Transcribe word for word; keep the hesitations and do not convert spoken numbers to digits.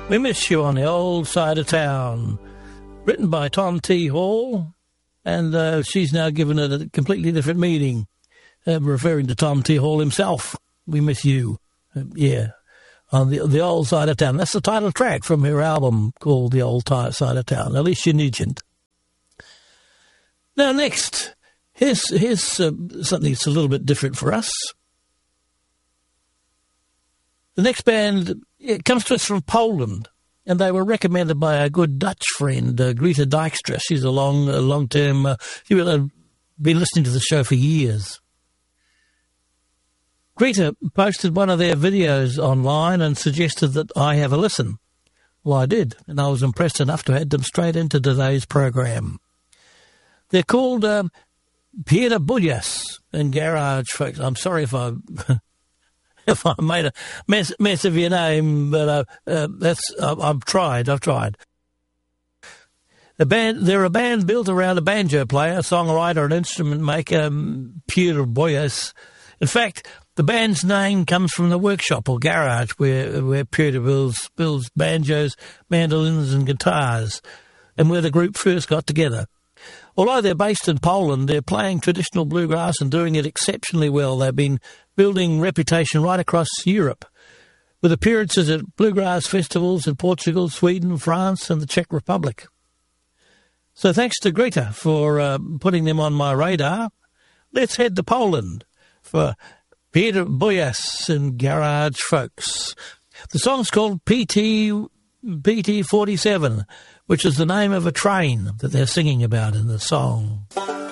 We Miss You on the Old Side of Town, written by Tom T. Hall, and uh, she's now given it a completely different meaning, uh, referring to Tom T. Hall himself. We Miss You, uh, yeah, on the the Old Side of Town. That's the title track from her album called The Old Side of Town, Alicia Nugent. Now next, here's, here's uh, something that's a little bit different for us. The next band, it comes to us from Poland, and they were recommended by a good Dutch friend, uh, Greta Dijkstra. She's a long, a long-term, uh, she's uh, been listening to the show for years. Greta posted one of their videos online and suggested that I have a listen. Well, I did, and I was impressed enough to add them straight into today's program. They're called um, Peter Buljas and Garage Folks. I'm sorry if I... If I made a mess, mess of your name, but uh, uh, that's uh, I've tried. I've tried. The band, they're a band built around a banjo player, songwriter, and instrument maker, um, Peter Buljas. In fact, the band's name comes from the workshop or garage where where Peter builds builds banjos, mandolins, and guitars, and where the group first got together. Although they're based in Poland, they're playing traditional bluegrass and doing it exceptionally well. They've been building reputation right across Europe, with appearances at bluegrass festivals in Portugal, Sweden, France, and the Czech Republic. So thanks to Greta for uh, putting them on my radar. Let's head to Poland for Peter Buljas and Garage Folks. The song's called P T P T forty-seven, which is the name of a train that they're singing about in the song.